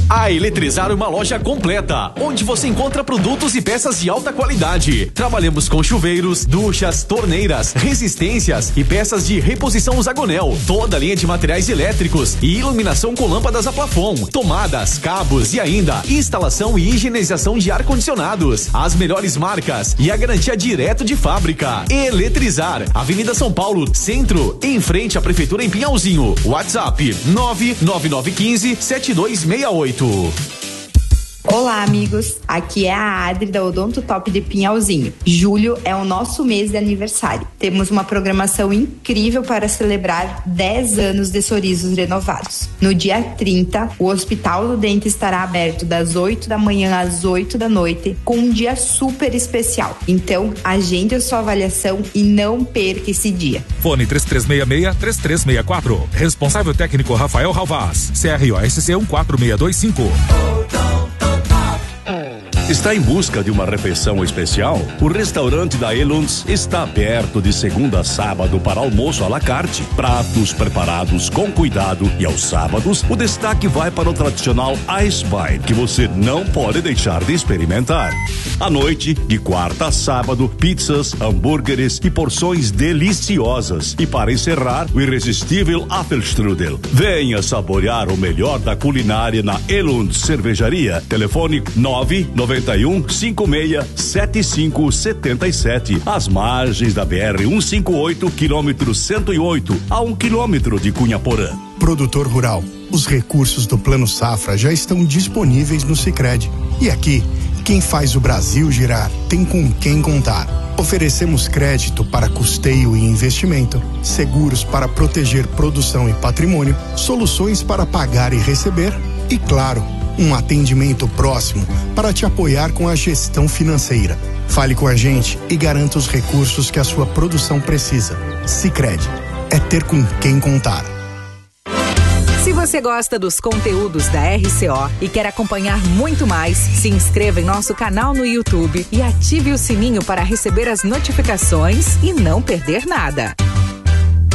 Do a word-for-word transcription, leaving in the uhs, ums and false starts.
A Eletrizar é uma loja completa, onde você encontra produtos e peças de alta qualidade. Trabalhamos com chuveiros, duchas, torneiras, resistências e peças de reposição Zagonel. Toda a linha de materiais elétricos e iluminação com lâmpadas a plafond, tomadas, cabos e ainda instalação e higienização de ar-condicionados. As melhores marcas e a garantia direto de fábrica. Eletrizar, Avenida São Paulo, Centro, em frente à Prefeitura em Pinhalzinho. WhatsApp nove nove nove um cinco sete dois seis oito. Olá, amigos. Aqui é a Adri da Odonto Top de Pinhalzinho. Julho é o nosso mês de aniversário. Temos uma programação incrível para celebrar dez anos de sorrisos renovados. No dia trinta, o Hospital do Dente estará aberto das oito da manhã às oito da noite, com um dia super especial. Então, agende a sua avaliação e não perca esse dia. Fone três três seis seis, três três seis quatro. Responsável técnico Rafael Ralvaz. C R O S C um quatro seis dois cinco. Está em busca de uma refeição especial? O restaurante da Elunds está aberto de segunda a sábado para almoço à la carte. Pratos preparados com cuidado e aos sábados o destaque vai para o tradicional Ice Pie, que você não pode deixar de experimentar. À noite, de quarta a sábado, pizzas, hambúrgueres e porções deliciosas. E para encerrar, o irresistível Apfelstrudel. Venha saborear o melhor da culinária na Elunds Cervejaria. Telefone nove nove um cinco seis sete cinco sete sete, às margens da B R cento e cinquenta e oito, quilômetro cento e oito, a um quilômetro de Cunhaporã. Produtor rural, os recursos do Plano Safra já estão disponíveis no Sicredi. E aqui, quem faz o Brasil girar tem com quem contar. Oferecemos crédito para custeio e investimento, seguros para proteger produção e patrimônio, soluções para pagar e receber e, claro, um atendimento próximo para te apoiar com a gestão financeira. Fale com a gente e garanta os recursos que a sua produção precisa. Sicredi, é ter com quem contar. Se você gosta dos conteúdos da R C O e quer acompanhar muito mais, se inscreva em nosso canal no YouTube e ative o sininho para receber as notificações e não perder nada.